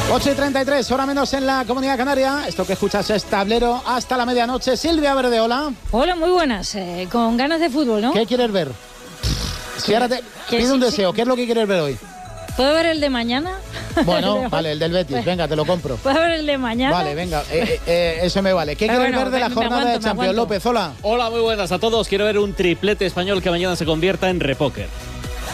8:33, hora menos en la Comunidad Canaria. Esto que escuchas es Tablero hasta la medianoche. Silvia Verde, hola. Hola, muy buenas. Con ganas de fútbol, ¿no? ¿Qué quieres ver? Si ahora te pido un deseo, ¿qué es lo que quieres ver hoy? ¿Puedo ver el de mañana? Bueno, vale, el del Betis, venga, te lo compro. ¿Puedo ver el de mañana? Vale, venga, eso me vale. ¿Qué quieres ver de la jornada de Champions? López, hola. Hola, muy buenas a todos. Quiero ver un triplete español que mañana se convierta en repoker.